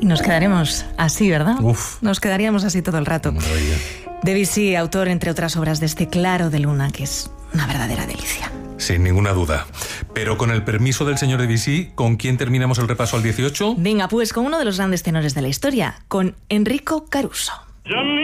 nos quedaremos así, ¿verdad? Uf. Nos quedaríamos así todo el rato. Maravilla. Debussy, autor, entre otras obras, de este Claro de Luna, que es una verdadera delicia. Sin ninguna duda. Pero con el permiso del señor Debussy, ¿con quién terminamos el repaso al 18? Venga, pues con uno de los grandes tenores de la historia, con Enrico Caruso.